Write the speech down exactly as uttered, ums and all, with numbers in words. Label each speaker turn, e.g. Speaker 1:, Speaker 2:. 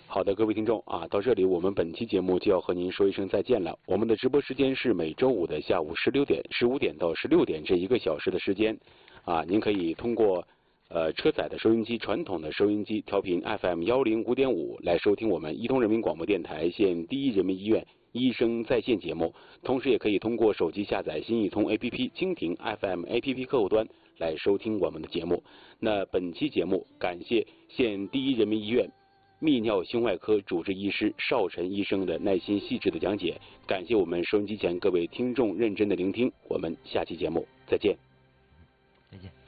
Speaker 1: 好的，各位听众啊，到这里我们本期节目就要和您说一声再见了。我们的直播时间是每周五的下午十六点、十五点到十六点这一个小时的时间啊，您可以通过呃车载的收音机、传统的收音机调频 F M 一零五点五来收听我们伊通人民广播电台县第一人民医院医生在线节目，同时也可以通过手机下载新一通 A P P 蜻蜓 F M A P P 客户端来收听我们的节目。那本期节目感谢县第一人民医院泌尿胸外科主治医师邵晨医生的耐心细致的讲解，感谢我们收音机前各位听众认真的聆听，我们下期节目再见。
Speaker 2: 再见。